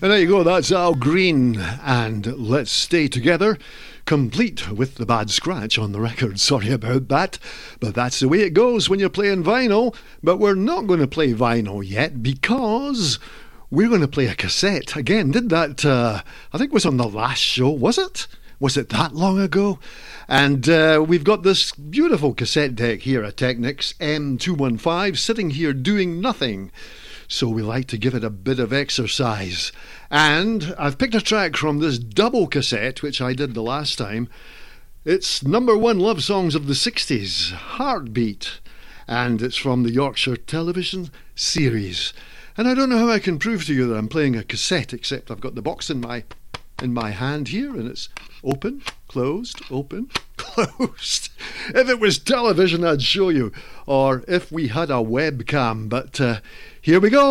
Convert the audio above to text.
And there you go, that's Al Green and Let's Stay Together, complete with the bad scratch on the record. Sorry about that, but that's the way it goes when you're playing vinyl. But we're not going to play vinyl yet because we're going to play a cassette. Again, did that, I think it was on the last show, was it? Was it that long ago? And we've got this beautiful cassette deck here, a Technics M215, sitting here doing nothing. So we like to give it a bit of exercise. And I've picked a track from this double cassette, which I did the last time. It's number one love songs of the 60s, Heartbeat. And it's from the Yorkshire Television series. And I don't know how I can prove to you that I'm playing a cassette, except I've got the box in my hand here, and it's open, closed, open, closed. If it was television, I'd show you. Or if we had a webcam. But here we go.